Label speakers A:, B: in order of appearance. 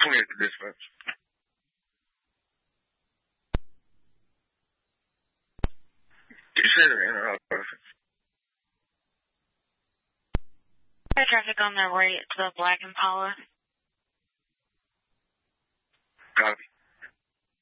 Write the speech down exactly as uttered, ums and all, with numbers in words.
A: twenty-eight to dispatch. You said it in our traffic.
B: Traffic on their way to the Black Impala.
A: Copy.